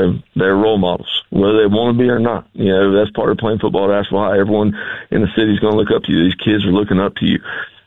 they're role models, whether they want to be or not. That's part of playing football at Asheville High. Everyone in the city is going to look up to you. These kids are looking up to you.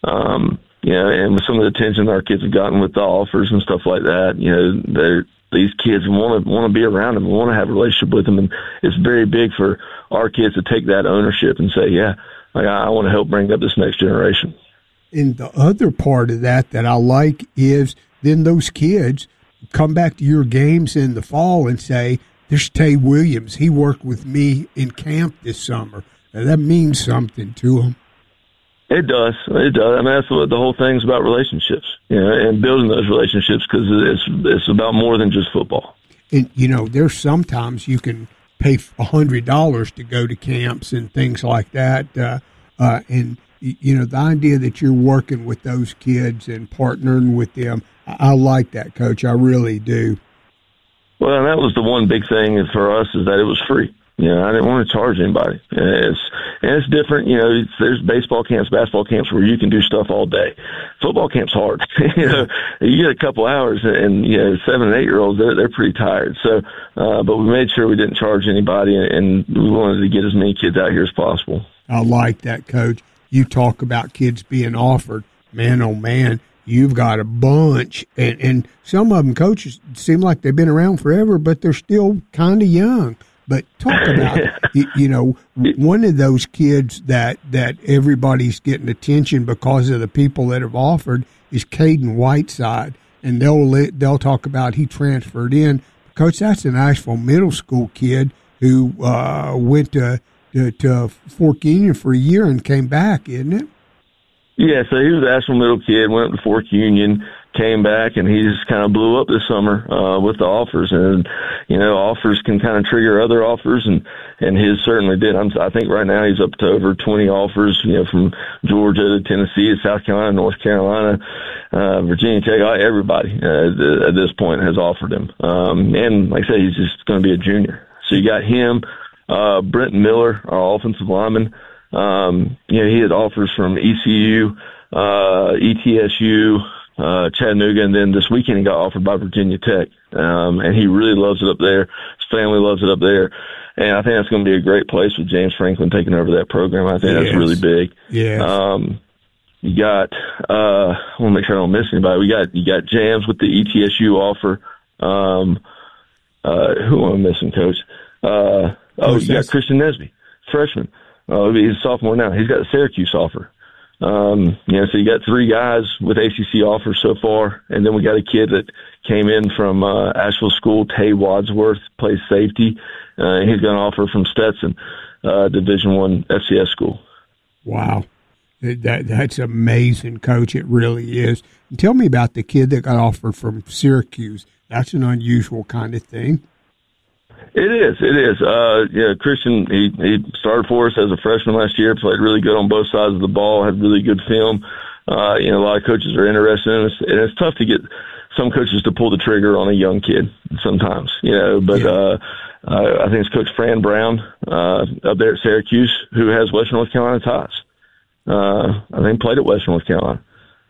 And with some of the attention our kids have gotten with the offers and stuff like that, these kids want to be around them, want to have a relationship with them, and it's very big for our kids to take that ownership and say, I want to help bring up this next generation. And the other part of that I like is then those kids come back to your games in the fall and say, there's Tay Williams. He worked with me in camp this summer. Now, that means something to them. It does. It does. I mean, that's what the whole thing's about, relationships, and building those relationships, because it's about more than just football. And, there's sometimes you can pay $100 to go to camps and things like that. And, the idea that you're working with those kids and partnering with them, I like that, Coach. I really do. Well, and that was the one big thing for us, is that it was free. I didn't want to charge anybody. It's different. There's baseball camps, basketball camps where you can do stuff all day. Football camp's hard. You get a couple hours, and 7 and 8 year olds, they're pretty tired. So, but we made sure we didn't charge anybody, and we wanted to get as many kids out here as possible. I like that, Coach. You talk about kids being offered. Man, oh man, you've got a bunch, and some of them, coaches, seem like they've been around forever, but they're still kind of young. But talk about, one of those kids that everybody's getting attention because of the people that have offered is Caden Whiteside, and they'll talk about he transferred in. Coach, that's an Asheville middle school kid who went to Fork Union for a year and came back, isn't it? Yeah, so he was an Asheville middle kid, went up to Fork Union, came back, and he just kind of blew up this summer with the offers. And, offers can kind of trigger other offers, and his certainly did. I think right now he's up to over 20 offers, from Georgia to Tennessee to South Carolina, North Carolina, Virginia Tech. Everybody at this point has offered him. And like I say, he's just going to be a junior. So you got him, Brenton Miller, our offensive lineman. He had offers from ECU, ETSU, Chattanooga, and then this weekend he got offered by Virginia Tech. And he really loves it up there. His family loves it up there. And I think that's going to be a great place with James Franklin taking over that program. I think that's really big. Yeah. You got, I want to make sure I don't miss anybody. You got Jams with the ETSU offer. Who am I missing, Coach? You got Christian Nesby, freshman. He's a sophomore now. He's got a Syracuse offer. So you got 3 guys with ACC offers so far, and then we got a kid that came in from Asheville School, Tay Wadsworth, plays safety. He's got an offer from Stetson, Division I FCS school. Wow. That's amazing, Coach. It really is. And tell me about the kid that got offered from Syracuse. That's an unusual kind of thing. It is. Christian, he started for us as a freshman last year, played really good on both sides of the ball, had really good film. A lot of coaches are interested in us, and it's tough to get some coaches to pull the trigger on a young kid sometimes, but I think it's Coach Fran Brown up there at Syracuse, who has Western North Carolina ties. I think played at Western North Carolina.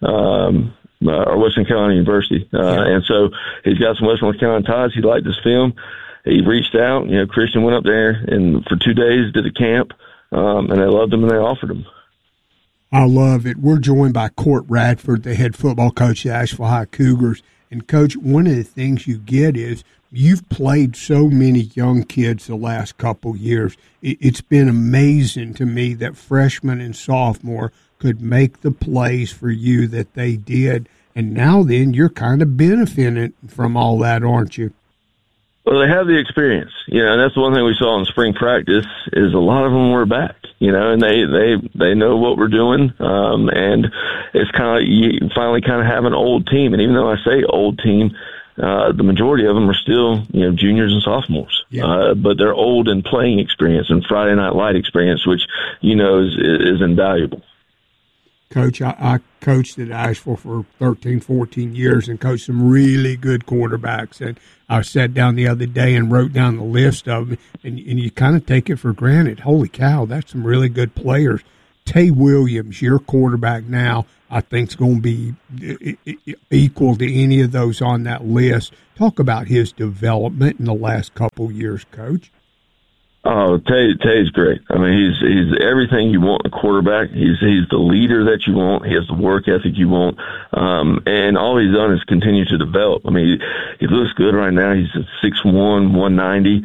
Or Western Carolina University. And so he's got some Western North Carolina ties. He liked his film. He reached out. Christian went up there and for 2 days did a camp, and they loved him and they offered him. I love it. We're joined by Court Radford, the head football coach at Asheville High Cougars. And, Coach, one of the things you get is you've played so many young kids the last couple years. It's been amazing to me that freshmen and sophomore could make the plays for you that they did. And now then you're kind of benefiting from all that, aren't you? Well, they have the experience, and that's the one thing we saw in spring practice is a lot of them were back, and they know what we're doing. And it's kind of, you finally kind of have an old team. And even though I say old team, the majority of them are still, juniors and sophomores, but they're old in playing experience and Friday Night Light experience, which, is invaluable. Coach, I coached at Asheville for 13, 14 years and coached some really good quarterbacks. And I sat down the other day and wrote down the list of them, and you kind of take it for granted. Holy cow, that's some really good players. Tay Williams, your quarterback now, I think is going to be equal to any of those on that list. Talk about his development in the last couple years, Coach. Oh, Tay's great. I mean, he's everything you want in a quarterback. He's the leader that you want. He has the work ethic you want. And all he's done is continue to develop. I mean, he looks good right now. He's at 6'1", 190.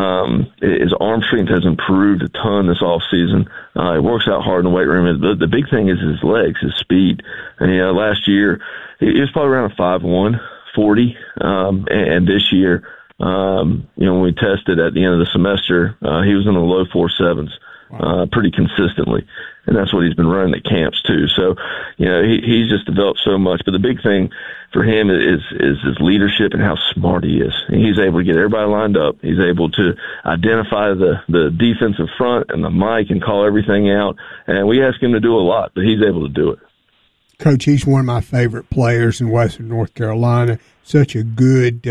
His arm strength has improved a ton this off season. He works out hard in the weight room. The big thing is his legs, his speed. And last year he was probably around a 5'1", 40. And this year, when we tested at the end of the semester, he was in the low 4.7s, pretty consistently. And that's what he's been running at camps too. So, he's just developed so much. But the big thing for him is his leadership and how smart he is. And he's able to get everybody lined up. He's able to identify the defensive front and the mic and call everything out. And we ask him to do a lot, but he's able to do it. Coach, he's one of my favorite players in Western North Carolina. Such a good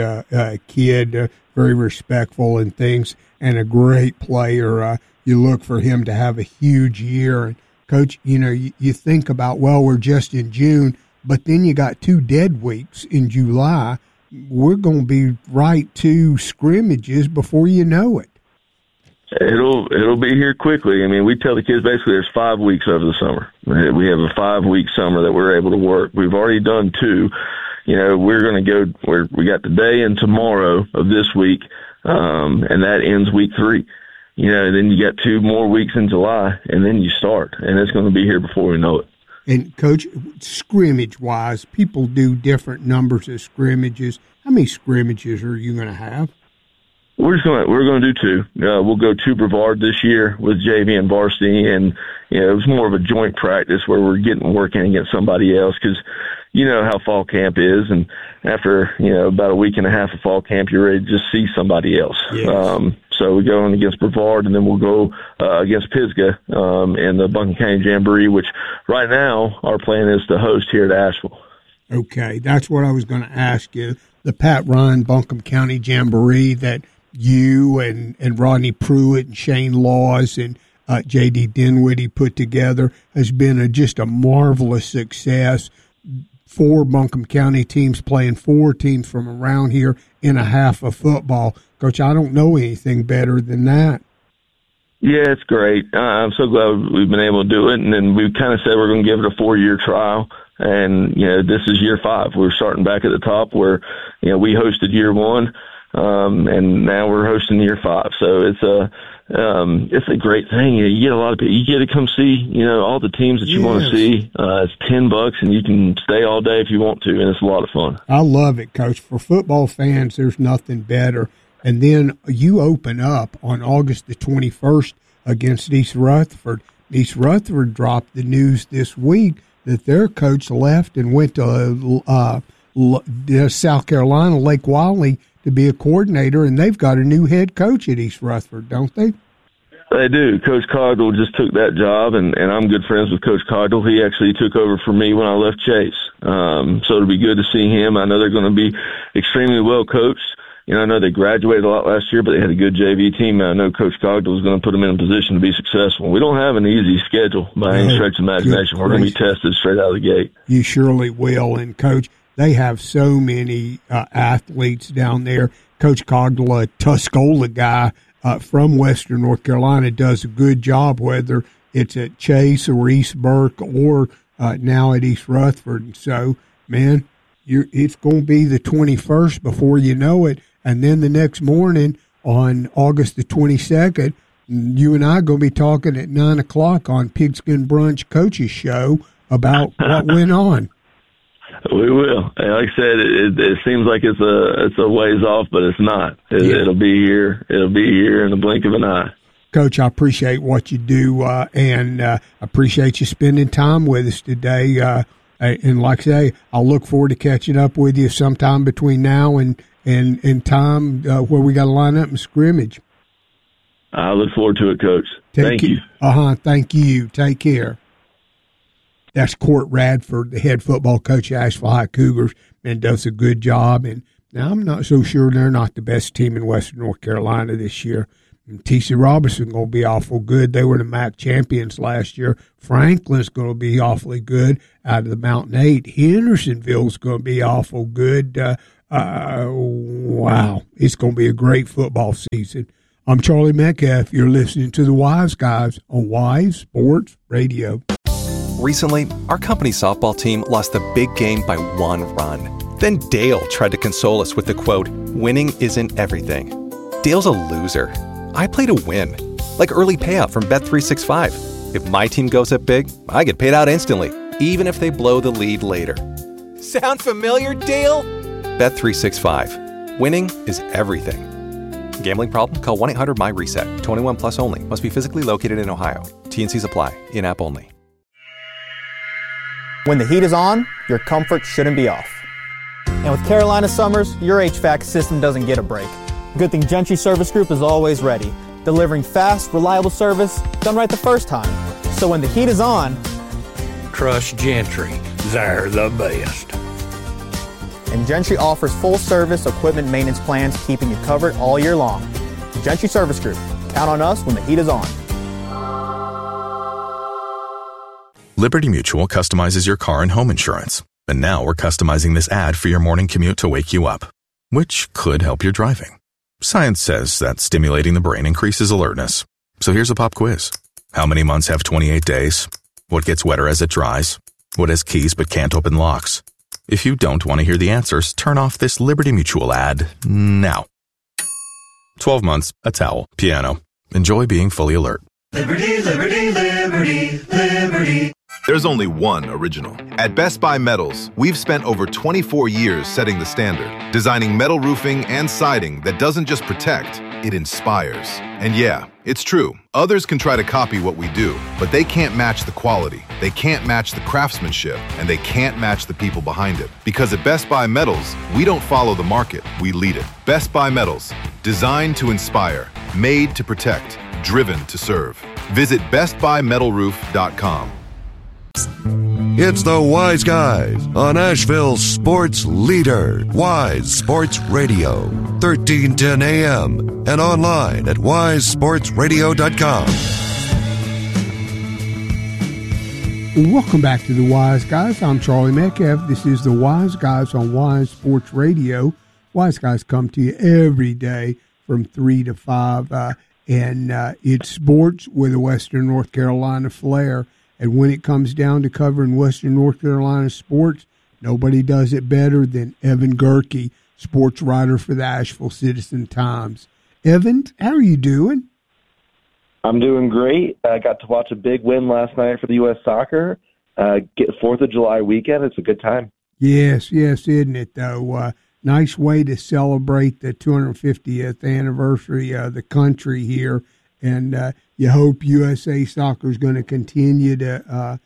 kid, very respectful and things, and a great player. You look for him to have a huge year. And Coach, you think about, well, we're just in June, but then you got 2 dead weeks in July. We're going to be right to scrimmages before you know it. It'll be here quickly. I mean, we tell the kids basically there's 5 weeks over the summer. We have a 5-week summer that we're able to work. We've already done 2. We're going to go we got today and tomorrow of this week, and that ends week 3. Then you got 2 more weeks in July, and then you start, and it's going to be here before we know it. And Coach, scrimmage-wise, people do different numbers of scrimmages. How many scrimmages are you going to have? We're going to do 2. We'll go to Brevard this year with JV and varsity, and it was more of a joint practice where we're getting working against somebody else because you know how fall camp is, and after about a week and a half of fall camp, you're ready to just see somebody else. Yes. So we go in against Brevard, and then we'll go against Pisgah in the Buncombe County Jamboree, which right now our plan is to host here at Asheville. Okay, that's what I was going to ask you. The Pat Ryan Buncombe County Jamboree that you and Rodney Pruitt and Shane Laws and J.D. Dinwiddie put together has been just a marvelous success. 4 Buncombe County teams playing 4 teams from around here in a half of football. Coach, I don't know anything better than that. Yeah, it's great. I'm so glad we've been able to do it. And then we kind of said we're going to give it a 4-year trial. And, this is year 5. We're starting back at the top where, we hosted year 1. And now we're hosting year 5. So it's a great thing. You get a lot of people. You get to come see, all the teams that you want to see. It's $10 and you can stay all day if you want to. And it's a lot of fun. I love it, Coach. For football fans, there's nothing better. And then you open up on August the 21st against East Rutherford. East Rutherford dropped the news this week that their coach left and went to South Carolina, Lake Wylie, to be a coordinator, and they've got a new head coach at East Rutherford, don't they? They do. Coach Cogdell just took that job, and I'm good friends with Coach Cogdell. He actually took over for me when I left Chase. So it'll be good to see him. I know they're going to be extremely well coached. I know they graduated a lot last year, but they had a good JV team, and I know Coach Cogdell is going to put them in a position to be successful. We don't have an easy schedule by any stretch of imagination. We're going to be tested straight out of the gate. You surely will. And, Coach, they have so many athletes down there. Coach Cogdell, a Tuscola guy from Western North Carolina, does a good job, whether it's at Chase or East Burke or now at East Rutherford. And so, man, it's going to be the 21st before you know it. And then the next morning on August the 22nd, you and I are going to be talking at 9 o'clock on Pigskin Brunch Coach's Show about what went on. We will. Like I said, it seems like it's a ways off, but it's not. It'll be here. It'll be here in the blink of an eye. Coach, I appreciate what you do, and appreciate you spending time with us today. And like I say, I'll look forward to catching up with you sometime between now and time where we got to line up and scrimmage. I look forward to it, Coach. Thank you. Thank you. Take care. That's Court Radford, the head football coach at Asheville High Cougars, and does a good job. And now I'm not so sure they're not the best team in Western North Carolina this year. And T.C. Robinson going to be awful good. They were the MAC champions last year. Franklin's going to be awfully good out of the Mountain 8. Hendersonville's going to be awful good Wow, it's going to be a great football season. I'm Charlie Metcalf. You're listening to the Wise Guys on Wise Sports Radio. Recently, our company softball team lost the big game by 1 run. Then Dale tried to console us with the quote, "Winning isn't everything." Dale's a loser. I play to win, like early payout from Bet365. If my team goes up big, I get paid out instantly, even if they blow the lead later. Sound familiar, Dale? Bet365. Winning is everything. Gambling problem? Call 1-800-MY-RESET. 21 plus only. Must be physically located in Ohio. T&Cs apply. In-app only. When the heat is on, your comfort shouldn't be off. And with Carolina Summers, your HVAC system doesn't get a break. Good thing Gentry Service Group is always ready, delivering fast, reliable service done right the first time. So when the heat is on, trust Gentry. They're the best. And Gentry offers full-service equipment maintenance plans, keeping you covered all year long. Gentry Service Group. Count on us when the heat is on. Liberty Mutual customizes your car and home insurance. And now we're customizing this ad for your morning commute to wake you up, which could help your driving. Science says that stimulating the brain increases alertness. So here's a pop quiz. How many months have 28 days? What gets wetter as it dries? What has keys but can't open locks? If you don't want to hear the answers, turn off this Liberty Mutual ad now. 12 months, a towel, piano. Enjoy being fully alert. Liberty, liberty, liberty, liberty. There's only one original. At Best Buy Metals, we've spent over 24 years setting the standard, designing metal roofing and siding that doesn't just protect, it inspires. And yeah, it's true. Others can try to copy what we do, but they can't match the quality, they can't match the craftsmanship, and they can't match the people behind it. Because at Best Buy Metals, we don't follow the market, we lead it. Best Buy Metals, designed to inspire, made to protect, driven to serve. Visit bestbuymetalroof.com. It's the Wise Guys on Asheville's sports leader, Wise Sports Radio, 1310 AM, and online at wisesportsradio.com. Welcome back to the Wise Guys. I'm Charlie Metcalf. This is the Wise Guys on Wise Sports Radio. Wise Guys come to you every day from 3 to 5, and it's sports with a Western North Carolina flair. And when it comes down to covering Western North Carolina sports, nobody does it better than Evan Gerke, sports writer for the Asheville Citizen-Times. Evan, how are you doing? I'm doing great. I got to watch a big win last night for the U.S. Soccer. Get 4th of July weekend. It's a good time. Yes, isn't it, though? Nice way to celebrate the 250th anniversary of the country here. And you hope USA Soccer is going to continue to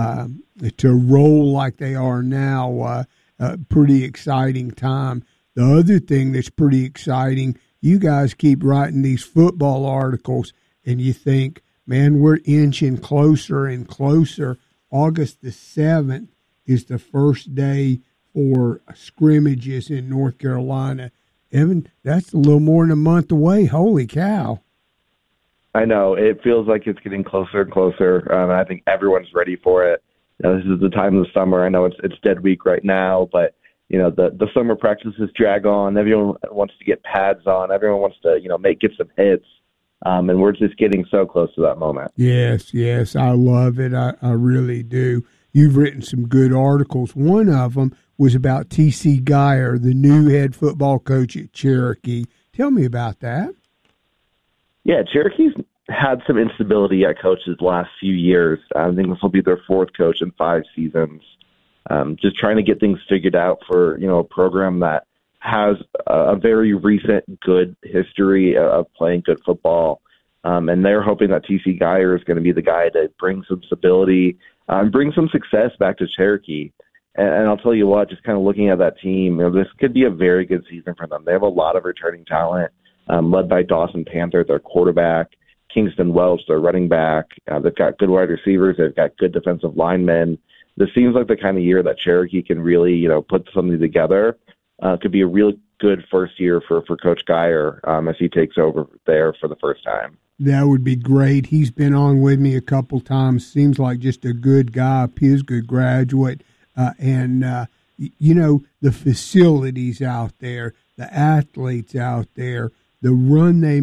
roll like they are now. Pretty exciting time. The other thing that's pretty exciting, you guys keep writing these football articles, and you think, man, we're inching closer and closer. August the 7th is the first day for scrimmages in North Carolina. Evan, that's a little more than a month away. Holy cow. I know. It feels like it's getting closer and closer. And I think everyone's ready for it. This is the time of the summer. I know it's dead week right now, but the summer practices drag on. Everyone wants to get pads on. Everyone wants to get some hits. And we're just getting so close to that moment. Yes, I love it. I really do. You've written some good articles. One of them was about T.C. Geyer, the new head football coach at Cherokee. Tell me about that. Yeah, Cherokee's had some instability at coaches the last few years. I think this will be their 4th coach in 5 seasons. Just trying to get things figured out for, a program that has a very recent good history of playing good football. And they're hoping that T.C. Geyer is going to be the guy to bring some stability and bring some success back to Cherokee. And I'll tell you what, just kind of looking at that team, this could be a very good season for them. They have a lot of returning talent. Led by Dawson Panther, their quarterback, Kingston Welch, their running back. They've got good wide receivers. They've got good defensive linemen. This seems like the kind of year that Cherokee can really, put something together. Could be a really good first year for Coach Geyer as he takes over there for the first time. That would be great. He's been on with me a couple times. Seems like just a good guy, Pisgah graduate. And the facilities out there, the athletes out there, the run they